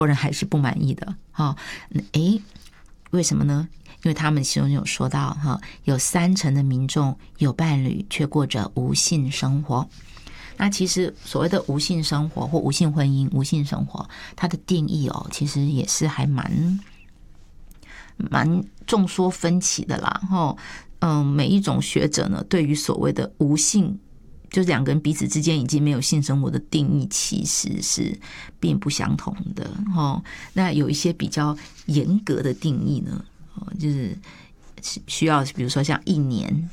人还是不满意的。为什么呢？因为他们其中有说到有30%的民众有伴侣却过着无性生活。那其实所谓的无性生活或无性婚姻、无性生活，它的定义其实也是还蛮众说纷纭的啦。每一种学者呢，对于所谓的无性，就是两个人彼此之间已经没有性生活的定义，其实是并不相同的。那有一些比较严格的定义呢，就是需要，比如说像1年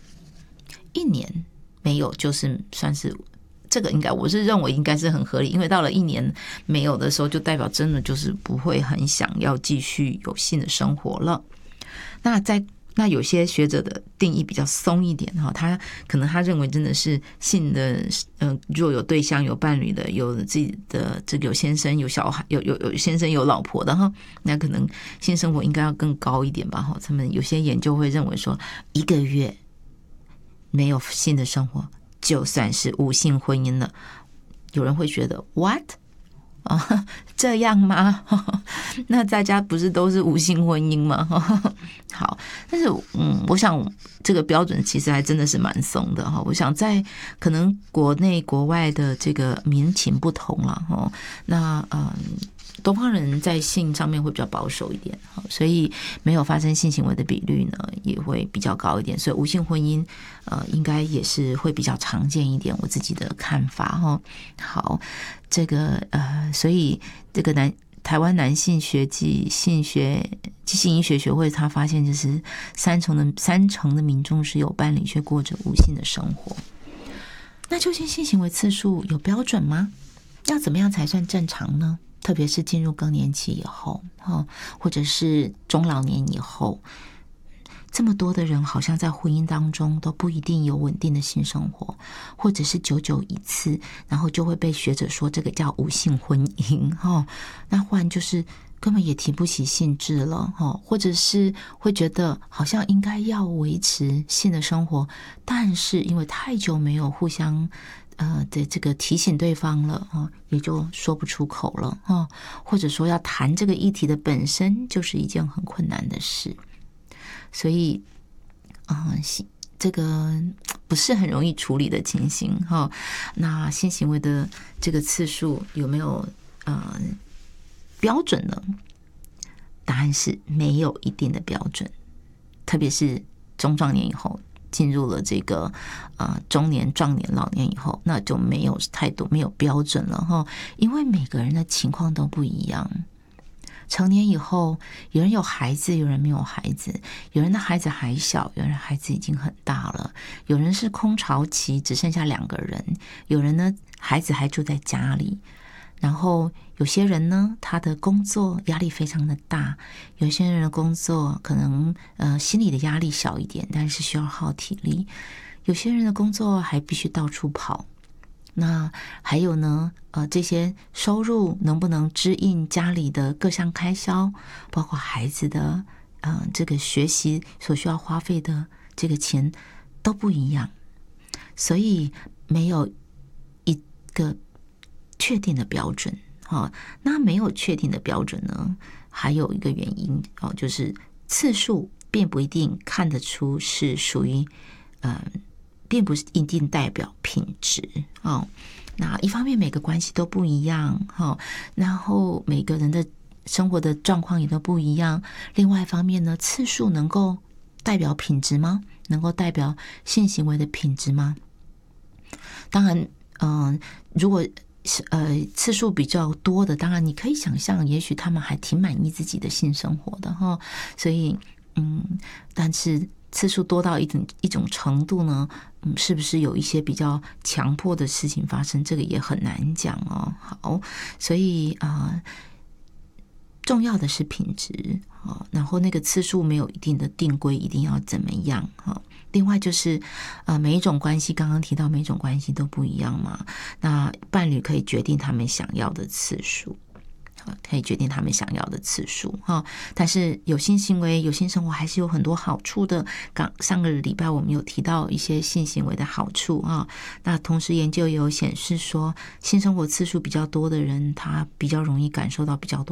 没有，就是算是这个我是认为应该是很合理，因为到了1年没有的时候，就代表真的就是不会很想要继续有性的生活了。那有些学者的定义比较松一点，他可能他认为真的是性的，若有对象、有伴侣的、有自己的这个有先生、有小孩、有先生、有老婆的那可能性生活应该要更高一点吧。他们有些研究会认为说，1个月没有性的生活就算是无性婚姻了。有人会觉得 what？这样吗？那大家不是都是无性婚姻吗？好，但是我想这个标准其实还真的是蛮松的。我想在可能国内国外的这个民情不同了。那东方人在性上面会比较保守一点，所以没有发生性行为的比率呢也会比较高一点，所以无性婚姻应该也是会比较常见一点，我自己的看法。好，这个所以这个台湾男性学暨性医学学会他发现，就是三成的民众是有伴侣却过着无性的生活。那究竟性行为次数有标准吗？要怎么样才算正常呢？特别是进入更年期以后，或者是中老年以后，这么多的人好像在婚姻当中都不一定有稳定的性生活，或者是久久一次，然后就会被学者说这个叫无性婚姻。那换就是根本也提不起兴致了，或者是会觉得好像应该要维持性的生活，但是因为太久没有互相的这个提醒对方了，也就说不出口了，或者说要谈这个议题的本身就是一件很困难的事，所以这个不是很容易处理的情形。那性行为的这个次数有没有标准呢？答案是没有一定的标准，特别是中壮年以后，进入了这个中年、壮年、老年以后，那就没有太多没有标准了因为每个人的情况都不一样。成年以后，有人有孩子，有人没有孩子，有人的孩子还小，有人孩子已经很大了，有人是空巢期，只剩下2个人，有人呢孩子还住在家里。然后有些人呢，他的工作压力非常的大，有些人的工作可能心理的压力小一点，但是需要耗体力，有些人的工作还必须到处跑。那还有呢这些收入能不能支应家里的各项开销，包括孩子的这个学习所需要花费的这个钱都不一样，所以没有一个确定的标准。那没有确定的标准呢，还有一个原因就是次数并不一定看得出是属于并不一定代表品质那一方面每个关系都不一样然后每个人的生活的状况也都不一样。另外一方面呢，次数能够代表品质吗？能够代表性行为的品质吗？当然如果次数比较多的，当然你可以想象也许他们还挺满意自己的性生活的所以但是次数多到一种程度呢是不是有一些比较强迫的事情发生，这个也很难讲好，所以重要的是品质然后那个次数没有一定的定规一定要怎么样另外就是每一种关系，刚刚提到每一种关系都不一样嘛，那伴侣可以决定他们想要的次数，可以决定他们想要的次数但是有性行为有性生活还是有很多好处的。上个礼拜我们有提到一些性行为的好处那同时研究也有显示说，性生活次数比较多的人他比较容易感受到比较多